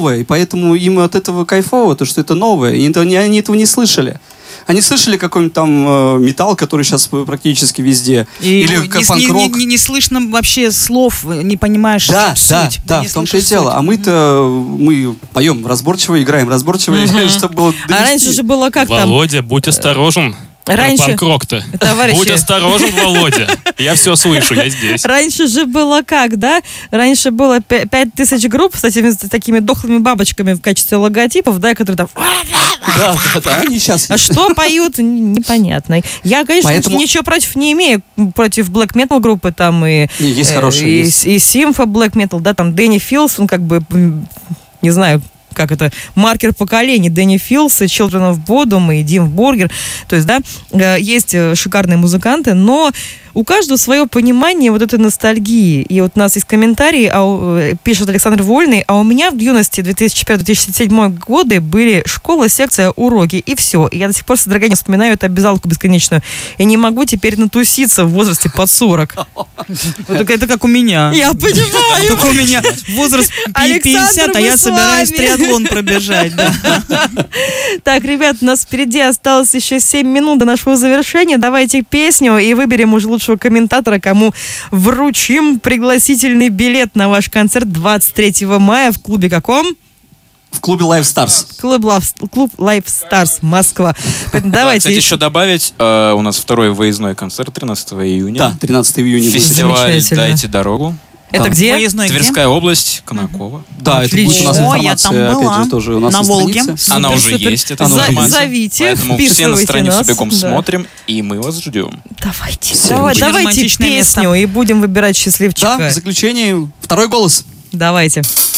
и поэтому им от этого кайфово, то, что это новое. И они этого не слышали. Они слышали какой-нибудь там металл, который сейчас практически везде. Или панк-рок. Не слышно вообще слов, не понимаешь суть. Да, в том-то и дело. А мы поем разборчиво, играем разборчиво, чтобы было донести. А раньше же было как там? Володя, будь осторожен. Раньше... Панк-рок-то. Товарищи... Будь осторожен, Володя. Я все слышу, я здесь. Раньше же было как, да? Раньше было 5000 групп с такими дохлыми бабочками в качестве логотипов, да, которые там... Да, они сейчас... А что поют, непонятно. Я, конечно, ничего против не имею, против black metal группы там и... Есть хорошие. И симфа black metal, да, там Дэнни Филс, он как бы, не знаю... как это, маркер поколений, Дэнни Филс, и Children of Bodom, и Дим Боргер. То есть, да, есть шикарные музыканты, но у каждого свое понимание вот этой ностальгии. И вот у нас есть комментарий, пишет Александр Вольный, а у меня в юности 2005-2007 годы были школа, секция, уроки, и все. И я до сих пор с содроганием вспоминаю эту обязаловку бесконечную. И не могу теперь натуситься в возрасте под 40. Это как у меня. Я понимаю. Только у меня возраст 50, а я собираюсь триатлон пробежать. Так, ребят, у нас впереди осталось еще 7 минут до нашего завершения. Давайте песню и выберем уже лучшего комментатора, кому вручим пригласительный билет на ваш концерт 23 мая в клубе каком? В клубе Live Stars. Клуб Live Stars, Москва. Давайте. Кстати, еще добавить, у нас второй выездной концерт 13 июня. Да, 13 июня. Фестиваль «Дайте дорогу». Это где? Тверская область, Конаково. Да, это будет у нас информация, я там была. опять же, тоже у нас на Волге. Она уже есть, эта информация. Зовите, поэтому все на страницу нас. бегом смотрим, и мы вас ждем. Давайте, Очень давайте романтичное песню, место. и будем выбирать счастливчика. Да, в заключение второй голос. Давайте.